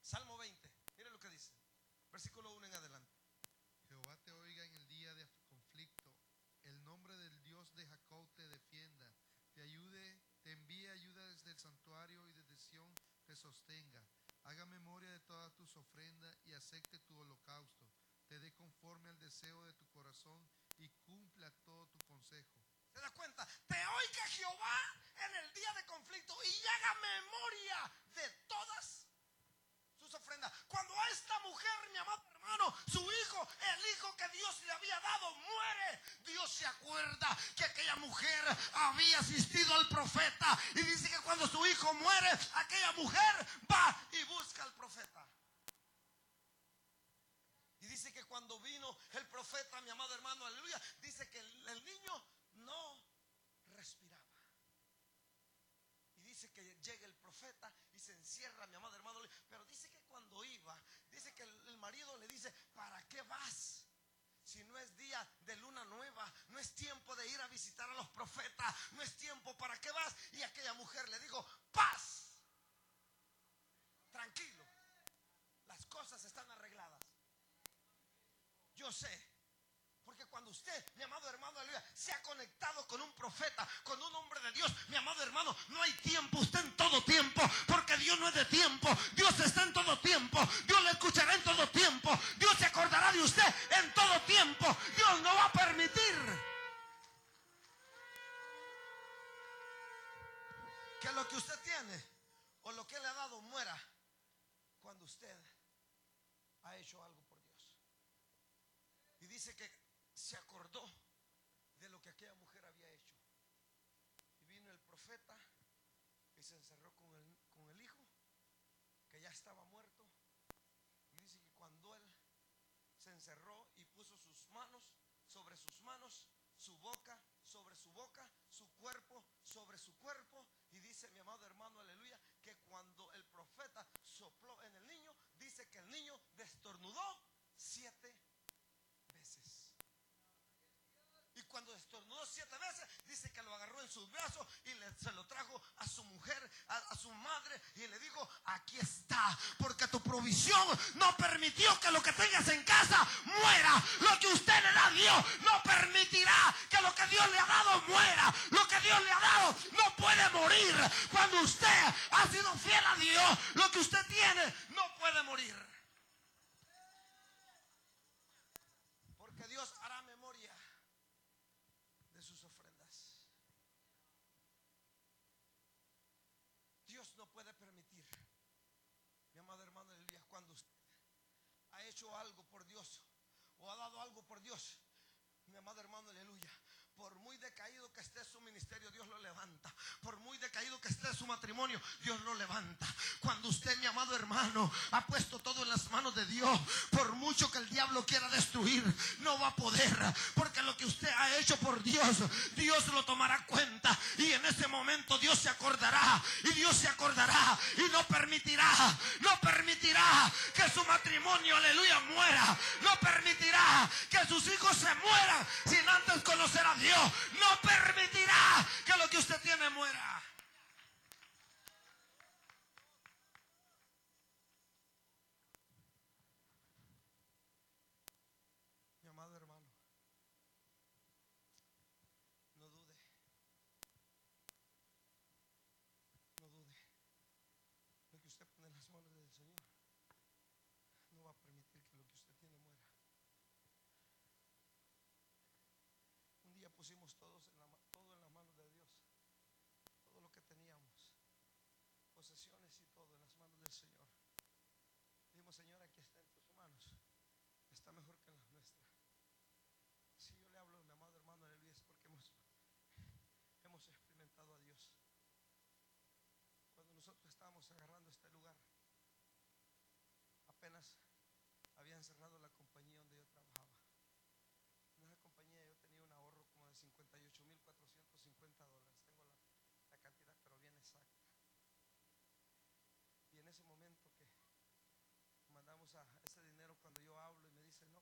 Salmo 20, mire lo que dice, versículo 1 en adelante. Jehová te oiga en el día de conflicto, el nombre del Dios de Jacob te defienda, te ayude, te envíe ayuda desde el santuario y desde Sión te sostenga. Haga memoria de todas tus ofrendas y acepte tu holocausto. Te dé conforme al deseo de tu corazón y cumpla todo tu consejo. ¿Se da cuenta? Te oiga Jehová en el día de conflicto y haga memoria de todas sus ofrendas. Cuando a esta mujer, mi amado hermano, su hijo, el hijo que Dios le había dado, muere, Dios se acuerda que aquella mujer había asistido al profeta. Y dice que cuando su hijo muere, aquella mujer va y busca al profeta. Y dice que cuando vino el profeta, mi amado hermano, aleluya, dice que el niño no respiraba. Y dice que llega el profeta y se encierra, mi amado hermano. Pero dice que cuando iba, dice que el marido le dice: ¿para qué vas? Si no es día de luna nueva, no es tiempo de ir a visitar a los profetas, no es tiempo, ¿para qué vas? Y aquella mujer le dijo: paz, tranquilo, las cosas están arregladas. Yo sé, porque cuando usted, mi amado hermano, aleluya, se ha conectado con un profeta, con un hombre de Dios, mi amado hermano, no hay tiempo, usted en todo tiempo, porque Dios no es de tiempo, Dios está en todo tiempo, Dios le escuchará en todo tiempo, Dios se acordará de usted en todo tiempo, Dios no va a permitir que lo que usted tiene o lo que le ha dado muera cuando usted ha hecho algo por Dios. Y dice que se acordó de lo que aquella mujer había hecho. Y vino el profeta y se encerró con el hijo, que ya estaba muerto. Y dice que cuando él se encerró y puso sus manos sobre sus manos, su boca sobre su boca, su cuerpo sobre su cuerpo, y dice, mi amado hermano, aleluya, que cuando el profeta sopló en el niño, dice que el niño destornudó 7 veces. Y cuando estornudó 7 veces, dice que lo agarró en sus brazos y se lo trajo a su mujer, a su madre, y le dijo: aquí está, porque tu provisión no permitió que lo que tengas en casa muera. Lo que usted le da a Dios no permitirá que lo que Dios le ha dado muera. Lo que Dios le ha dado no puede morir. Cuando usted ha sido fiel a Dios, lo que usted tiene no puede morir. Porque Dios hará memoria de sus ofrendas. Dios no puede permitir, mi amado hermano, aleluya, cuando usted ha hecho algo por Dios o ha dado algo por Dios, mi amado hermano, aleluya, por muy decaído que esté su ministerio, Dios lo levanta. Por muy decaído que esté su matrimonio, Dios lo levanta. Cuando usted, mi amado hermano, ha puesto todo en las manos de Dios, por mucho que el diablo quiera destruir, no va a poder, porque lo que usted ha hecho por Dios, Dios lo tomará cuenta, y en ese momento Dios se acordará, y Dios se acordará, y no permitirá que su matrimonio, aleluya, muera. No permitirá que sus hijos se mueran sin antes conocer a Dios. No permitirá que lo que usted tiene muera. Mi amado hermano, no dude. No dude. Lo que usted pone en las manos del Señor no va a permitir que lo que usted tiene muera. Un día pusimos todo en las manos de Dios. Todo lo que teníamos, posesiones y todo, en las manos del Señor. Dijimos: Señor, aquí está en tus manos. Está mejor que en las nuestras. Si yo le hablo, mi amado hermano, aleluya, es porque hemos experimentado a Dios. Cuando nosotros estábamos agarrando este lugar, apenas habían cerrado la